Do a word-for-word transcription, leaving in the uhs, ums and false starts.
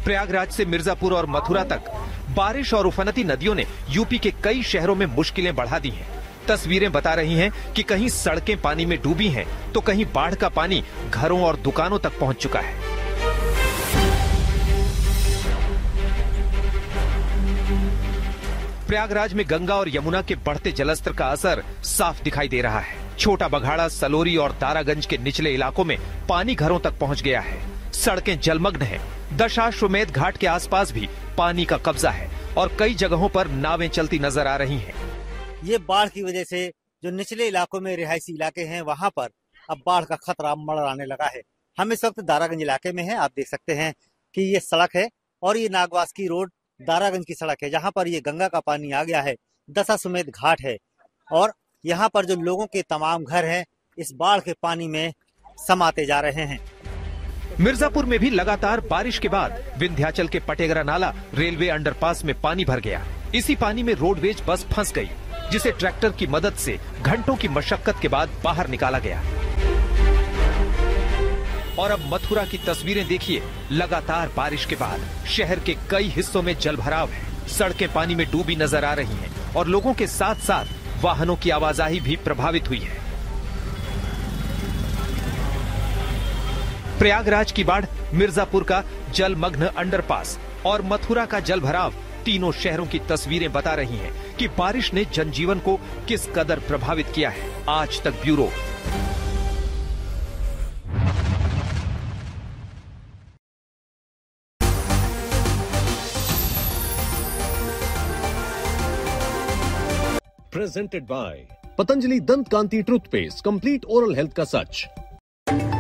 प्रयागराज से मिर्जापुर और मथुरा तक बारिश और उफनती नदियों ने यूपी के कई शहरों में मुश्किलें बढ़ा दी हैं। तस्वीरें बता रही हैं कि कहीं सड़कें पानी में डूबी हैं, तो कहीं बाढ़ का पानी घरों और दुकानों तक पहुंच चुका है। प्रयागराज में गंगा और यमुना के बढ़ते जलस्तर का असर साफ दिखाई दे रहा है। छोटा बघाड़ा, सलोरी और दारागंज के निचले इलाकों में पानी घरों तक पहुंच गया है। सड़कें जलमग्न हैं। दशाश्वमेध घाट के आसपास भी पानी का कब्जा है और कई जगहों पर नावें चलती नजर आ रही हैं। ये बाढ़ की वजह से जो निचले इलाकों में रिहायशी इलाके हैं, वहां पर अब बाढ़ का खतरा मंडराने लगा है। हम इस वक्त दारागंज इलाके में हैं। आप देख सकते हैं कि ये सड़क है और ये नागवास की रोड दारागंज की सड़क है, जहां पर ये गंगा का पानी आ गया है। दशाश्वमेध घाट है और यहाँ पर जो लोगों के तमाम घर हैं, इस बाढ़ के पानी में समाते जा रहे हैं। मिर्जापुर में भी लगातार बारिश के बाद विंध्याचल के पटेगरा नाला रेलवे अंडरपास में पानी भर गया। इसी पानी में रोडवेज बस फंस गई, जिसे ट्रैक्टर की मदद से घंटों की मशक्कत के बाद बाहर निकाला गया। और अब मथुरा की तस्वीरें देखिए। लगातार बारिश के बाद शहर के कई हिस्सों में जलभराव है। सड़कें पानी में डूबी नजर आ रही हैं और लोगों के साथ साथ वाहनों की आवाजाही भी प्रभावित हुई है। प्रयागराज की बाढ़, मिर्जापुर का जलमग्न अंडरपास और मथुरा का जलभराव, तीनों शहरों की तस्वीरें बता रही हैं कि बारिश ने जनजीवन को किस कदर प्रभावित किया है। आज तक ब्यूरो। प्रेजेंटेड बाय पतंजलि दंत कांति टूथपेस्ट, कंप्लीट ओरल हेल्थ का सच।